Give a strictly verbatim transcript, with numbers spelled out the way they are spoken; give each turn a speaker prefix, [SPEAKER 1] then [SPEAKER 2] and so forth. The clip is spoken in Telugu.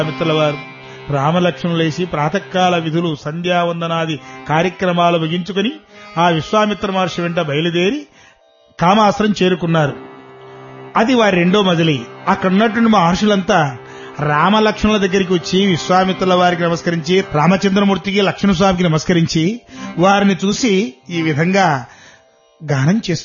[SPEAKER 1] మిత్రుల వారు రామలక్ష్మణులేసి ప్రాతకాల విధులు సంధ్యావందనాది కార్యక్రమాలు ముగించుకుని ఆ విశ్వామిత్ర మహర్షి వెంట బయలుదేరి కామాశ్రం చేరుకున్నారు. అది వారి రెండో మజిలీ. అక్కడున్నటువంటి మహర్షులంతా రామలక్ష్మణుల దగ్గరికి వచ్చి విశ్వామిత్రుల వారికి నమస్కరించి, రామచంద్రమూర్తికి లక్ష్మణస్వామికి నమస్కరించి వారిని చూసి ఈ విధంగా గానం చేస్తున్నారు.